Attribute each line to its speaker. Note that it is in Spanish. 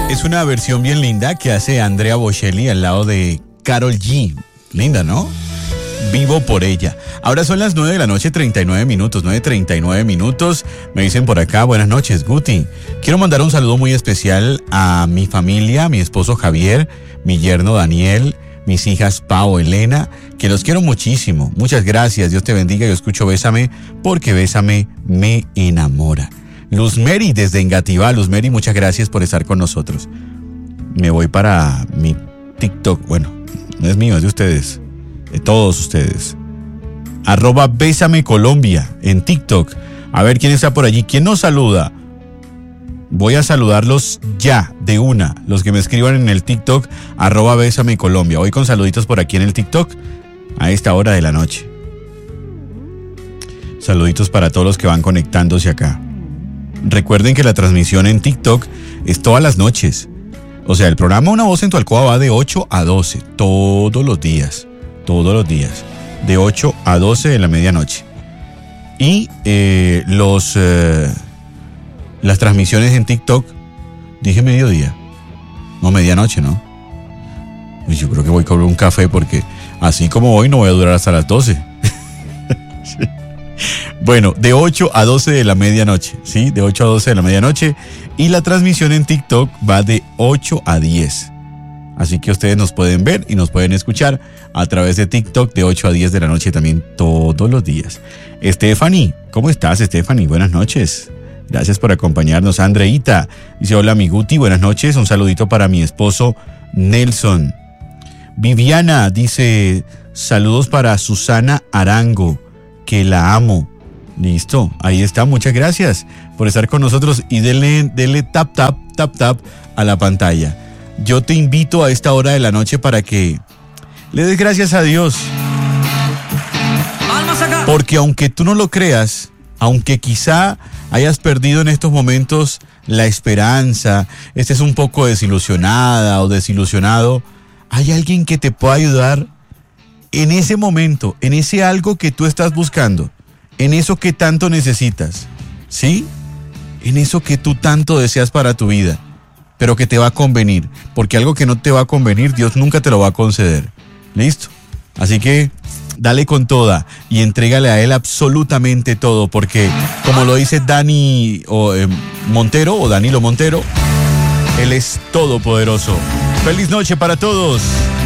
Speaker 1: Es una versión bien linda que hace Andrea Bocelli al lado de Karol G. Linda, ¿no? Vivo por ella. Ahora son las 9 de la noche, 39 minutos, 9:39 minutos. Me dicen por acá, buenas noches, Guti. Quiero mandar un saludo muy especial a mi familia, mi esposo Javier, mi yerno Daniel, mis hijas Pau, Elena, que los quiero muchísimo. Muchas gracias, Dios te bendiga. Yo escucho Bésame porque Bésame me enamora. Luz Mary desde Engativá. Luz Mary, muchas gracias por estar con nosotros. Me voy para mi TikTok. Bueno, no es mío, es de ustedes. De todos ustedes. @Bésame Colombia en TikTok. A ver quién está por allí. ¿Quién nos saluda? Voy a saludarlos ya, de una. Los que me escriban en el TikTok, @Bésame Colombia. Voy con saluditos por aquí en el TikTok a esta hora de la noche. Saluditos para todos los que van conectándose acá. Recuerden que la transmisión en TikTok es todas las noches. O sea, el programa Una Voz en tu Alcoba va de 8 a 12, todos los días. Todos los días. De 8 a 12 de la medianoche. Y las transmisiones en TikTok, dije mediodía. No, medianoche, ¿no? Pues yo creo que voy a comer un café porque así como hoy no voy a durar hasta las 12. Bueno, de 8 a 12 de la medianoche, ¿sí? De 8 a 12 de la medianoche. Y la transmisión en TikTok va de 8 a 10. Así que ustedes nos pueden ver y nos pueden escuchar a través de TikTok de 8 a 10 de la noche también todos los días. Stephanie, ¿cómo estás, Stephanie? Buenas noches. Gracias por acompañarnos. Andreita dice, hola mi Guti, buenas noches. Un saludito para mi esposo Nelson. Viviana dice, saludos para Susana Arango, que la amo. Listo, ahí está, muchas gracias por estar con nosotros y denle tap a la pantalla. Yo te invito a esta hora de la noche para que le des gracias a Dios. Porque aunque tú no lo creas, aunque quizá hayas perdido en estos momentos la esperanza, estés un poco desilusionada o desilusionado, hay alguien que te pueda ayudar en ese momento, en ese algo que tú estás buscando, en eso que tanto necesitas, ¿sí? En eso que tú tanto deseas para tu vida, pero que te va a convenir, porque algo que no te va a convenir, Dios nunca te lo va a conceder. ¿Listo? Así que dale con toda y entrégale a Él absolutamente todo, porque como lo dice Dani Montero o Danilo Montero, Él es todopoderoso. ¡Feliz noche para todos!